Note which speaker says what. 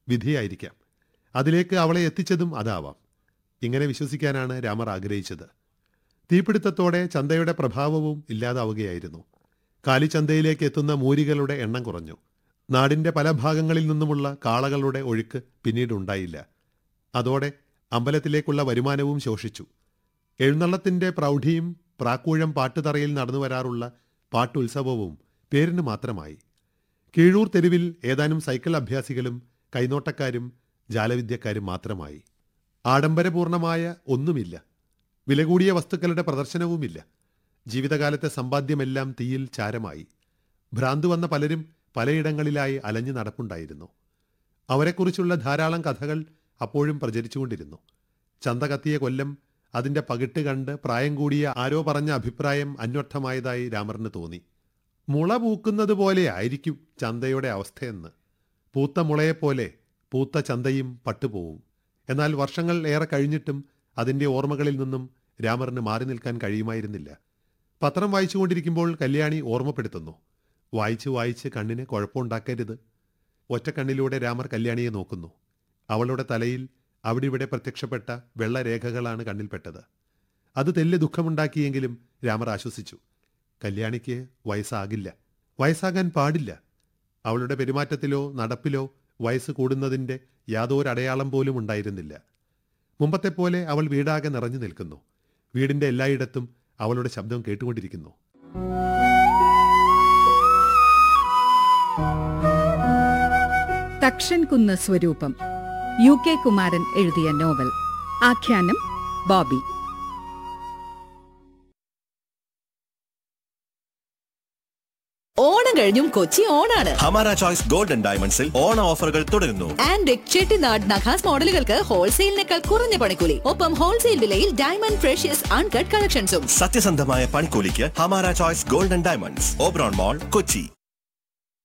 Speaker 1: വിധിയായിരിക്കാം. അതിലേക്ക് അവളെ എത്തിച്ചതും അതാവാം. ഇങ്ങനെ വിശ്വസിക്കാനാണ് രാമർ ആഗ്രഹിച്ചത്. തീപിടുത്തത്തോടെ ചന്തയുടെ പ്രഭാവവും ഇല്ലാതാവുകയായിരുന്നു. കാലിച്ചന്തയിലേക്ക് എത്തുന്ന മൂരികളുടെ എണ്ണം കുറഞ്ഞു. നാടിന്റെ പല ഭാഗങ്ങളിൽ നിന്നുമുള്ള കാളകളുടെ ഒഴുക്ക് പിന്നീടുണ്ടായില്ല. അതോടെ അമ്പലത്തിലേക്കുള്ള വരുമാനവും ശോഷിച്ചു. എഴുന്നള്ളത്തിന്റെ പ്രൗഢിയും പ്രാക്കൂഴം പാട്ടുതറയിൽ നടന്നു വരാറുള്ള പാട്ടുത്സവവും പേരിന് മാത്രമായി. കീഴൂർ തെരുവിൽ ഏതാനും സൈക്കിൾ അഭ്യാസികളും കൈനോട്ടക്കാരും ജാലവിദ്യക്കാരും മാത്രമായി. ആഡംബരപൂർണമായ ഒന്നുമില്ല. വില കൂടിയ വസ്തുക്കളുടെ പ്രദർശനവുമില്ല. ജീവിതകാലത്തെ സമ്പാദ്യമെല്ലാം തീയിൽ ചാരമായി. ഭ്രാന്തു വന്ന പലരും പലയിടങ്ങളിലായി അലഞ്ഞു നടപ്പുണ്ടായിരുന്നു. അവരെക്കുറിച്ചുള്ള ധാരാളം കഥകൾ അപ്പോഴും പ്രചരിച്ചുകൊണ്ടിരുന്നു. ചന്ത കത്തിയ കൊല്ലം, അതിന്റെ പകിട്ട് കണ്ട് പ്രായം കൂടിയ ആരോ പറഞ്ഞ അഭിപ്രായം അന്വർത്ഥമായതായി രാമറിന് തോന്നി. മുള പൂക്കുന്നത് പോലെ ആയിരിക്കും ചന്തയുടെ അവസ്ഥയെന്ന്. പൂത്ത മുളയെപ്പോലെ പൂത്ത ചന്തയും പട്ടുപോവും. എന്നാൽ വർഷങ്ങൾ ഏറെ കഴിഞ്ഞിട്ടും അതിൻ്റെ ഓർമ്മകളിൽ നിന്നും രാമറിന് മാറി നിൽക്കാൻ കഴിയുമായിരുന്നില്ല. പത്രം വായിച്ചുകൊണ്ടിരിക്കുമ്പോൾ കല്യാണി ഓർമ്മപ്പെടുത്തുന്നു, വായിച്ച് വായിച്ച് കണ്ണിന് കുഴപ്പമുണ്ടാക്കരുത്. ഒറ്റക്കണ്ണിലൂടെ രാമർ കല്യാണിയെ നോക്കുന്നു. അവളുടെ തലയിൽ അവിടെ പ്രത്യക്ഷപ്പെട്ട വെള്ളരേഖകളാണ് കണ്ണിൽപ്പെട്ടത്. അത് തെല്ല് ദുഃഖമുണ്ടാക്കിയെങ്കിലും രാമർ ആശ്വസിച്ചു. കല്യാണിക്ക് വയസ്സാകില്ല, വയസ്സാകാൻ പാടില്ല. അവളുടെ പെരുമാറ്റത്തിലോ നടപ്പിലോ വയസ്സ് കൂടുന്നതിൻ്റെ യാതൊരടയാളം പോലും ഉണ്ടായിരുന്നില്ല. മുമ്പത്തെപ്പോലെ അവൾ വീടാകെ നിറഞ്ഞു നിൽക്കുന്നു. വീടിൻ്റെ എല്ലായിടത്തും അവളുടെ ശബ്ദം കേട്ടുകൊണ്ടിരിക്കുന്നു.
Speaker 2: തക്ഷൻകുന്ന് സ്വരൂപം, UK കുമാരൻ എഴുതിയ നോവൽ. ആഖ്യാനം ബോബി.
Speaker 3: ഓണം കഴിഞ്ഞും കൊച്ചി ഓണാണ്.
Speaker 4: ഹമാര ചോയ്സ് ഗോൾഡൻ ഡയമണ്ട്സിൽ ഓണ ഓഫറുകൾ തുടരുന്നു.
Speaker 3: ആൻഡ് ചെട്ടിനാട് നഖാസ് മോഡലുകൾക്ക് ഹോൾസെയിലിനേക്കാൾ കുറഞ്ഞ പണിക്കൂലി. ഒപ്പം ഹോൾസെയിൽ വിലയിൽ ഡയമണ്ട് ഫ്രഷ്യസ് അൺകട്ട് കളക്ഷൻസും.
Speaker 4: സത്യസന്ധമായ പണിക്കൂലിക്ക് Hamara choice golden diamonds, Oberon മോൾ, കൊച്ചി.